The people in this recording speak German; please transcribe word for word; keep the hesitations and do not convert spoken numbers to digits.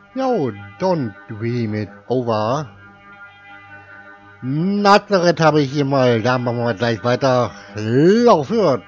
Jo, don't dream it over. Nazareth habe ich hier mal. Da machen wir gleich weiter. Lauf hört.